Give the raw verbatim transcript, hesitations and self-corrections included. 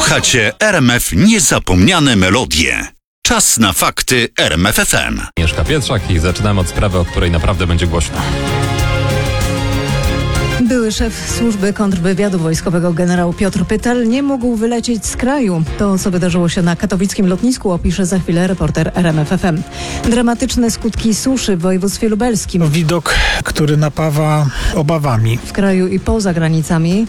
Słuchacie R M F Niezapomniane Melodie. Czas na fakty R M F F M. Agnieszka Pietrzak i zaczynamy od sprawy, o której naprawdę będzie głośno. Były szef służby kontrwywiadu wojskowego generał Piotr Pytel nie mógł wylecieć z kraju. To, co wydarzyło się na katowickim lotnisku, opisze za chwilę reporter R M F F M. Dramatyczne skutki suszy w województwie lubelskim. Widok, który napawa obawami. W kraju i poza granicami